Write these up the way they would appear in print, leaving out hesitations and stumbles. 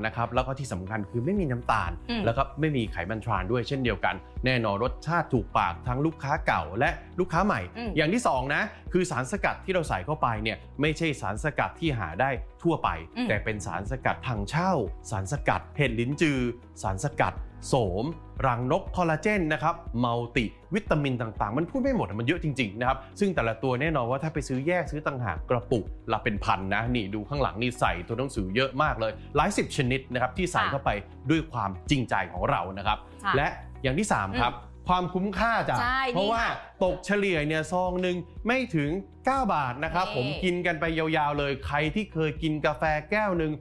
นะครับแล้วก็ที่สำคัญคือไม่มีน้ำตาลแล้วก็ไม่มีไขมันทรานด้วยเช่นเดียวกันแน่นอนรสชาติถูกปากทั้งลูกค้าเก่าและลูกค้าใหม่อย่างที่2นะคือสารสกัดที่เราใส่เข้าไปเนี่ยไม่ใช่สารสกัดที่หาได้ทั่วไปแต่เป็นสารสกัดถังเช่าสารสกัดเห็ดลิ้นจือสารสกัดโสมรังนกคอลลาเจนนะครับมัลติวิตามินต่างๆมันพูดไม่หมดมันเยอะจริงๆนะครับซึ่งแต่ละตัวแน่นอนว่าถ้าไปซื้อแยกซื้อต่างหากกระปุกละเป็นพันนะนี่ดูข้างหลังนี่ใส่ตัวหนังสือเยอะมากเลยหลายสิบชนิดนะครับที่ใส่เข้าไปด้วยความจริงใจของเรานะครับและอย่างที่3ครับความคุ้มค่าจ้ะเพราะว่าตกเฉลี่ยเนี่ยซองหนึ่งไม่ถึง9 บาทนะครับผมกินกันไปยาวๆเลยใครที่เคยกินกาแฟแก้วหนึ่ง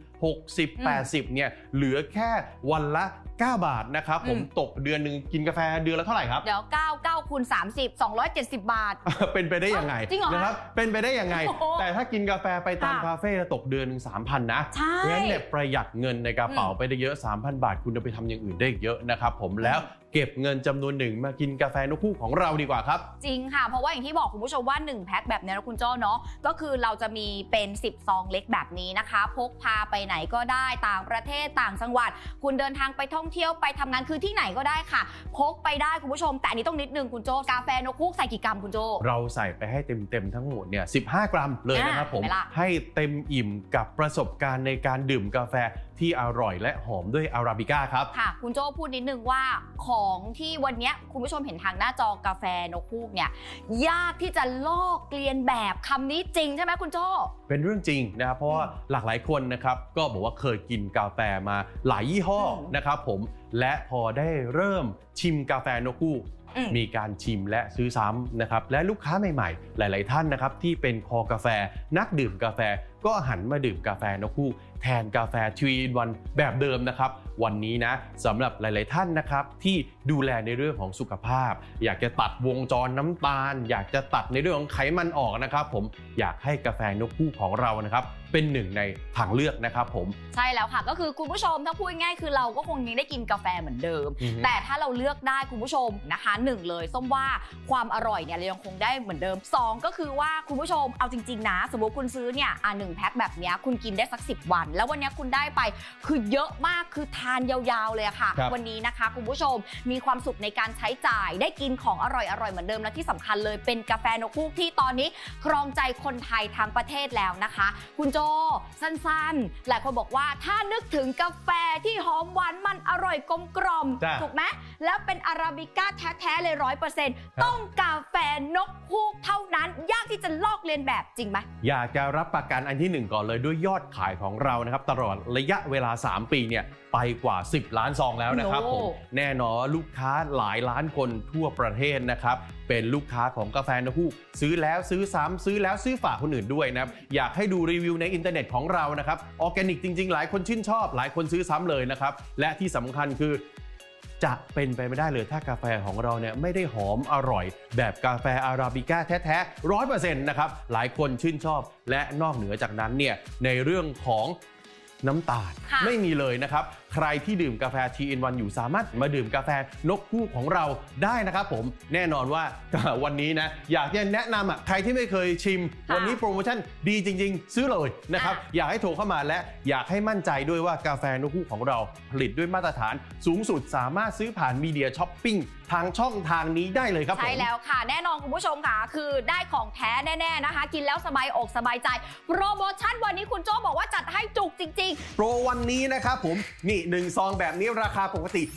60-80เนี่ยเหลือแค่วันละ9 บาทนะครับผมตกเดือนหนึ่งกินกาแฟเดือนละเท่าไหร่ครับเดี๋ยว9คูณ30 270 บาทเป็นไปได้ยังไงนะครับเป็นไปได้ยังไงแต่ถ้ากินกาแฟไปตามคาเฟ่ตกเดือนหนึ่ง 3,000 นะเพราะฉะนั้นเนี่ยประหยัดเงินในกระเป๋าไปได้เยอะ 3,000 บาทคุณจะไปทำอย่างอื่นได้เยอะนะครับผมแล้วเก็บเงินจำนวนหนึ่งมากินกาแฟนกฮูกของเราดีกว่าครับจริงค่ะเพราะว่าอย่างที่บอกคุณผู้ชมว่า1แพ็คแบบนี้นะคุณโจ้เนาะก็คือเราจะมีเป็น10 ซองเล็กแบบนี้นะคะพกพาไปไหนก็ได้ต่างประเทศต่างจังหวัดคุณเดินทางไปท่องเที่ยวไปทำงานคือที่ไหนก็ได้ค่ะพกไปได้คุณผู้ชมแต่อันนี้ต้องนิดนึงคุณโจ้กาแฟนกฮูกใส่กี่กรัมคุณโจ้เราใส่ไปให้เต็มทั้งหมดเนี่ย15 กรัมเลยนะครับผมให้เต็มอิ่มกับประสบการณ์ในการดื่มกาแฟที่อร่อยและหอมด้วยอาราบิก้าครับค่ะคุณโจ้พูดนิดนึงว่าของที่วันนี้คุณผู้ชมเห็นทางหน้าจอกาแฟนกฮูกเนี่ยยากที่จะลอกเลียนแบบคำนี้จริงใช่ไหมคุณโจ้เป็นเรื่องจริงนะครับเพราะว่าหลากหลายคนนะครับก็บอกว่าเคยกินกาแฟมาหลายยี่ห้อนะครับผมและพอได้เริ่มชิมกาแฟนกฮูกมีการชิมและซื้อซ้ำนะครับและลูกค้าใหม่ๆหลายๆท่านนะครับที่เป็นคอกาแฟนักดื่มกาแฟก็หันมาดื่มกาแฟนกฮูกแทนกาแฟ3-in-1แบบเดิมนะครับวันนี้นะสำหรับหลายๆท่านนะครับที่ดูแลในเรื่องของสุขภาพอยากจะตัดวงจรน้ำตาลอยากจะตัดในเรื่องของไขมันออกนะครับผมอยากให้กาแฟนกฮูกของเรานะครับเป็นหนึ่งในทางเลือกนะครับผมใช่แล้วค่ะก็คือคุณผู้ชมถ้าพูดง่ายคือเราก็คงยังได้กินกาแฟเหมือนเดิมแต่ถ้าเราเลือกได้คุณผู้ชมนะคะ1เลยส้มว่าความอร่อยเนี่ยเรายังคงได้เหมือนเดิม2ก็คือว่าคุณผู้ชมเอาจริงๆนะสมมติคุณซื้อเนี่ย1แพ็คแบบนี้คุณกินได้สัก10 วันแล้ววันนี้คุณได้ไปคือเยอะมากคือทานยาวๆเลยค่ะวันนี้นะคะคุณผู้ชมมีความสุขในการใช้จ่ายได้กินของอร่อยๆเหมือนเดิมและที่สำคัญเลยเป็นกาแฟนกฮูกที่ตอนนี้ครองใจคนไทยทั้งประเทศแล้วนะคะคุณโจสั้นๆหลายคนบอกว่าถ้านึกถึงกาแฟที่หอมหวานมันอร่อยกลมกล่อมถูกไหมแล้วเป็นอาราบิก้าแท้ๆเลย 100% ต้องกาแฟนกฮูกเท่านั้นยากที่จะลอกเลียนแบบจริงไหมอยากจะรับประกันอันที่1ก่อนเลยด้วยยอดขายของเรานะครับตลอดระยะเวลา3 ปีเนี่ยไปกว่า10 ล้านซองแล้วนะครับผมแน่นอนลูกค้าหลายล้านคนทั่วประเทศนะครับเป็นลูกค้าของกาแฟนกฮูกซื้อแล้วซื้อซ้ำซื้อแล้วซื้อฝากคนอื่นด้วยนะครับอยากให้ดูรีวิวในอินเทอร์เน็ตของเรานะครับออร์แกนิกจริงๆหลายคนชื่นชอบหลายคนซื้อซ้ำเลยนะครับและที่สำคัญคือจะเป็นไปไม่ได้เลยถ้ากาแฟของเราเนี่ยไม่ได้หอมอร่อยแบบกาแฟอาราบิก้าแท้ๆ 100% นะครับหลายคนชื่นชอบและนอกเหนือจากนั้นเนี่ยในเรื่องของน้ำตาลไม่มีเลยนะครับใครที่ดื่มกาแฟ 3-in-1 อยู่สามารถมาดื่มกาแฟนกฮูกของเราได้นะครับผมแน่นอนว่าวันนี้นะอยากจะแนะนำใครที่ไม่เคยชิมวันนี้โปรโมชั่นดีจริงๆซื้อเลยนะครับอยากให้โทรเข้ามาและอยากให้มั่นใจด้วยว่ากาแฟนกฮูกของเราผลิตด้วยมาตรฐานสูงสุดสามารถซื้อผ่านมีเดียช้อปปิ้งทางช่องทางนี้ได้เลยครับใช่แล้วค่ะแน่นอนคุณผู้ชมค่ะคือได้ของแท้แน่ๆนะคะกินแล้วสบายอกสบายใจโปรโมชั่นวันนี้คุณโจ้บอกว่าจัดให้จุกจริงๆโปรวันนี้นะครับผมนี่1ซองแบบนี้ราคาปกติ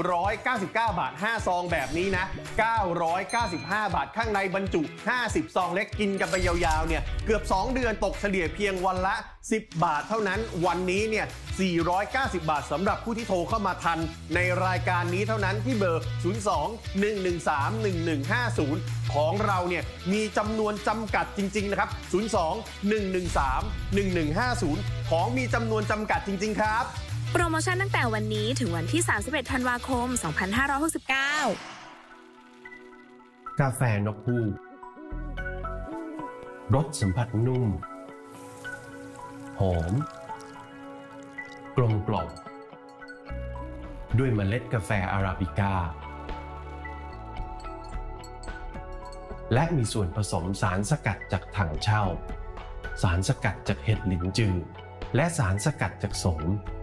199 บาท5ซองแบบนี้นะ995 บาทข้างในบรรจุ50ซองเล็กกินกันไปยาวๆเนี่ยเกือบ2 เดือนตกเฉลี่ยเพียงวันละ10 บาทเท่านั้นวันนี้เนี่ย490 บาทสำหรับผู้ที่โทรเข้ามาทันในรายการนี้เท่านั้นที่เบอร์02-113-1150ของเราเนี่ยมีจำนวนจำกัดจริงๆนะครับ02-113-1150ของมีจำนวนจำกัดจริงๆครับโปรโมชั่นตั้งแต่วันนี้ถึงวันที่31 ธันวาคม 2569 กาแฟนกฮูกรสสัมผัสนุ่มหอมกลมกล่อมด้วยเมล็ดกาแฟอาราบิก้าและมีส่วนผสมสารสกัดจากถังเช่าสารสกัดจากเห็ดหลินจือและสารสกัดจากโสม